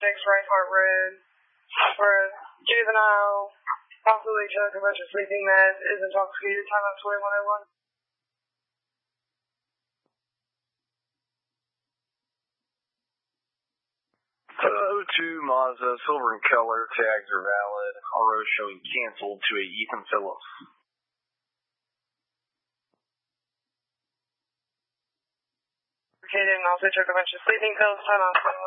Right Heart Road, where a juvenile possibly took a bunch of sleeping meds, is intoxicated, timeout 2101. O2 Mazda, Silver and Color, tags are valid. RO showing canceled to a Ethan Phillips. And also took a bunch of sleeping pills, timeout 2101.